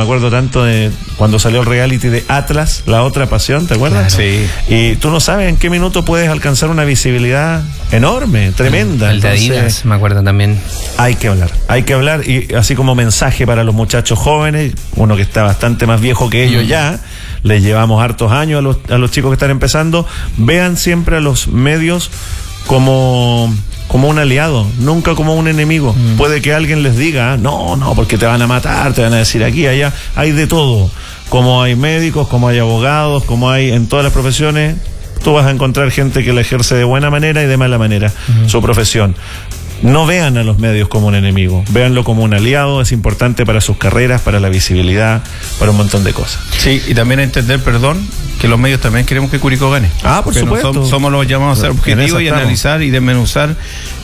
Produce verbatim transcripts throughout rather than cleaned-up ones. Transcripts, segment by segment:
me acuerdo tanto de cuando salió el reality de Atlas, La Otra Pasión, ¿te acuerdas? Claro. Sí. Y tú no sabes en qué minuto puedes alcanzar una visibilidad enorme, tremenda. El de Adidas, me acuerdo también. Hay que hablar, hay que hablar, y así como mensaje para los muchachos jóvenes, uno que está bastante más viejo que ellos mm. ya, les llevamos hartos años a los, a los chicos que están empezando, vean siempre a los medios como... como un aliado, nunca como un enemigo. Mm. Puede que alguien les diga, no, no, porque te van a matar, te van a decir aquí, allá. Hay de todo. Como hay médicos, como hay abogados, como hay en todas las profesiones, tú vas a encontrar gente que la ejerce de buena manera y de mala manera, mm. su profesión. No vean a los medios como un enemigo, véanlo como un aliado, es importante para sus carreras, para la visibilidad, para un montón de cosas. Sí, y también entender, perdón, que los medios también queremos que Curicó gane. Ah, por supuesto. No, somos los llamados a ser objetivos y analizar y desmenuzar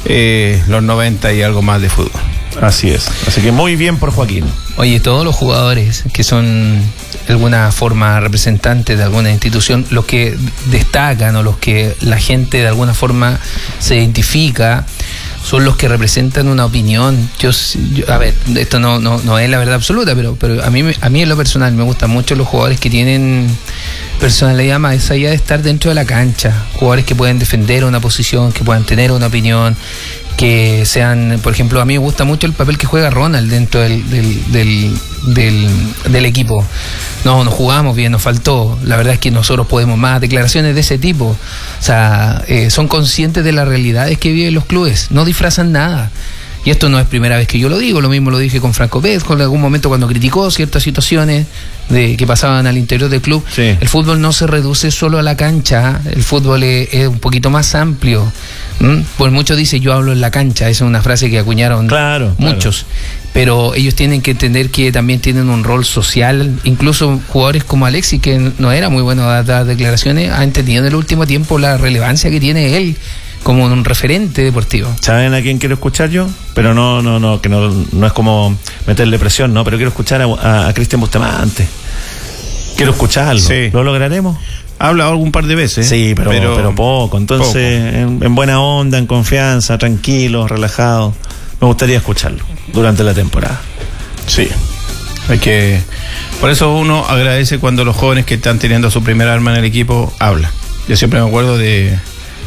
eh, los noventa y algo más de fútbol. Así es, así que muy bien por Joaquín. Oye, todos los jugadores que son de alguna forma representantes de alguna institución, los que destacan o los que la gente de alguna forma se identifica, son los que representan una opinión. Yo, yo a ver, esto no, no, no es la verdad absoluta, pero, pero a mí a mí en lo personal me gustan mucho los jugadores que tienen personalidad más allá de estar dentro de la cancha, jugadores que pueden defender una posición, que puedan tener una opinión, que sean, por ejemplo, a mí me gusta mucho el papel que juega Ronald dentro del, del, del, del, del equipo. No, nos jugamos bien, nos faltó, la verdad es que nosotros podemos más, declaraciones de ese tipo. O sea, eh, son conscientes de las realidades que viven los clubes, no disfrazan nada. Y esto no es primera vez que yo lo digo, lo mismo lo dije con Franco Pérez, en algún momento cuando criticó ciertas situaciones de que pasaban al interior del club. Sí. El fútbol no se reduce solo a la cancha, el fútbol es, es un poquito más amplio. ¿Mm? Pues muchos dicen yo hablo en la cancha, esa es una frase que acuñaron claro, muchos, claro. Pero ellos tienen que entender que también tienen un rol social, incluso jugadores como Alexis, que no era muy bueno a dar declaraciones, ha entendido en el último tiempo la relevancia que tiene él como un referente deportivo. ¿Saben a quién quiero escuchar yo? Pero no, no, no, que no, no es como meterle presión, no, pero quiero escuchar a, a, a Cristian Bustamante. Quiero escucharlo. Sí. ¿Lo lograremos? Ha hablado algún par de veces. Sí, pero, pero, pero poco. Entonces, poco. En, en buena onda, en confianza, tranquilo, relajado. Me gustaría escucharlo durante la temporada. Sí. Hay que... Por eso uno agradece cuando los jóvenes que están teniendo su primer arma en el equipo hablan. Yo siempre me acuerdo de,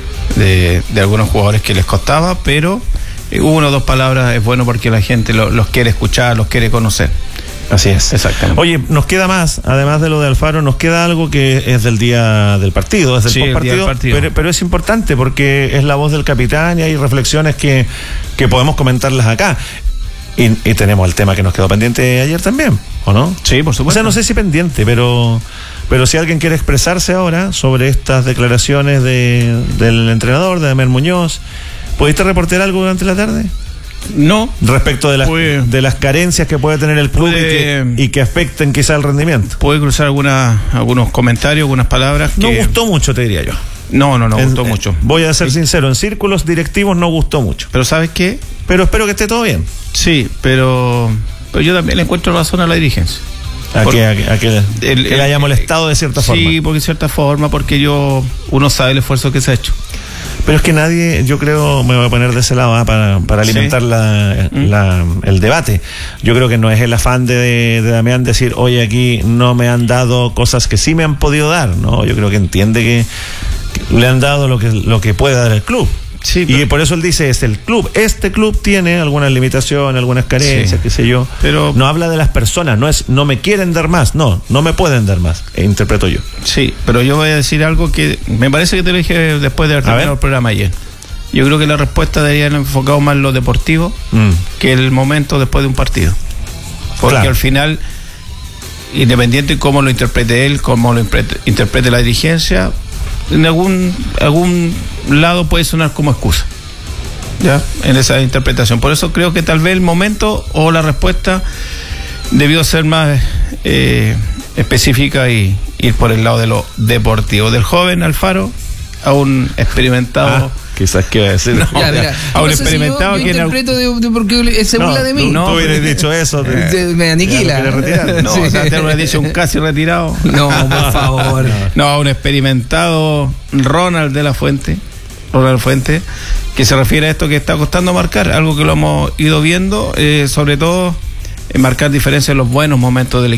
de, de algunos jugadores que les costaba, pero una o dos palabras es bueno porque la gente lo, los quiere escuchar, los quiere conocer. Así es. Exactamente. Oye, nos queda más, además de lo de Alfaro, nos queda algo que es del día del partido, es del sí, postpartido, el día del partido. Pero, pero es importante porque es la voz del capitán y hay reflexiones que, que podemos comentarlas acá. Y, y tenemos el tema que nos quedó pendiente ayer también, ¿o no? Sí, por supuesto. O sea, no sé si pendiente, pero, pero si alguien quiere expresarse ahora sobre estas declaraciones de, del entrenador, de Damián Muñoz, ¿pudiste reportear algo durante la tarde? No. Respecto de las, puede, de las carencias que puede tener el club puede, y, que, y que afecten quizá el rendimiento. Puede cruzar alguna, algunos comentarios, algunas palabras que... No gustó mucho, te diría yo. No, no, no en, gustó mucho. Voy a ser sí. sincero, en círculos directivos no gustó mucho. Pero ¿sabes qué? Pero espero que esté todo bien. Sí, pero, pero yo también le encuentro razón a la dirigencia. ¿A que, a, que, a que, el, que le haya molestado de cierta sí, forma? Sí, porque de cierta forma, porque yo uno sabe el esfuerzo que se ha hecho. Pero es que nadie, yo creo, me voy a poner de ese lado ¿eh? para, para alimentar sí. la, la, el debate. Yo creo que no es el afán de, de, de Damián decir, oye, aquí no me han dado cosas que sí me han podido dar. No, yo creo que entiende que, que le han dado lo que, lo que puede dar el club. Sí, pero... Y por eso él dice, es el club. Este club tiene algunas limitaciones, algunas carencias, sí. qué sé yo. Pero no habla de las personas, no es, no me quieren dar más, no, no me pueden dar más, e interpreto yo. Sí, pero yo voy a decir algo que me parece que te lo dije después de haber terminado el programa ayer. Yo creo que la respuesta debería haber enfocado más en lo deportivo mm. que el momento después de un partido. Porque claro. al final, independiente de cómo lo interprete él, cómo lo interprete la dirigencia, en algún algún lado puede sonar como excusa, ¿ya? En esa interpretación. Por eso creo que tal vez el momento o la respuesta debió ser más eh, específica y ir por el lado de lo deportivo. Del joven Alfaro a un experimentado... Ah. Quizás que va a decir. No, ya, mira, a un no experimentado si yo, yo que interpreto de, de porque se burla no, de mí. No, tú hubieras dicho eso. Te, te, me aniquila. No, no sí. O sea, te hubieras dicho un casi retirado. No, por favor. No, a un experimentado Ronald de la Fuente. Ronald Fuente, que se refiere a esto que está costando marcar, algo que lo hemos ido viendo, eh, sobre todo en marcar diferencias en los buenos momentos del equipo.